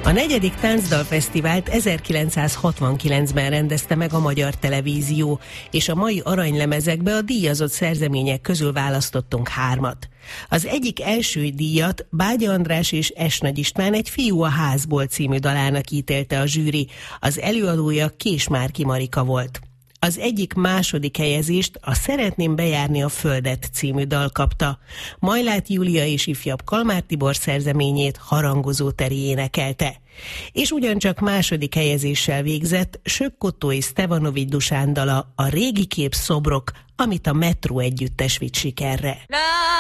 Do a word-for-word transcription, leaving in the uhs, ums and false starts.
A negyedik Táncdalfesztivált ezerkilencszázhatvankilencben rendezte meg a Magyar Televízió, és a mai aranylemezekbe a díjazott szerzemények közül választottunk hármat. Az egyik első díjat Bágya András és Es Nagy István Egy fiú a házból című dalának ítélte a zsűri, az előadója Kés Márki Marika volt. Az egyik második helyezést a Szeretném bejárni a földet című dal kapta. Majlát Júlia és ifjabb Kalmár Tibor szerzeményét Harangozó Teri énekelte. És ugyancsak második helyezéssel végzett Sökkottói Stevanovics Dusán dala, A régi kép szobrok, amit a Metró együttes vitt sikerre.